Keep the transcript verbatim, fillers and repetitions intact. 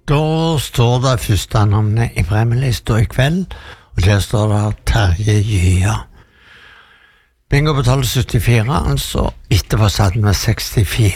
Da står det første navnet i premielista i kveld, og der står det Terje Gya. Bingo betaler syttifire, altså etterpå satt med sekstifire.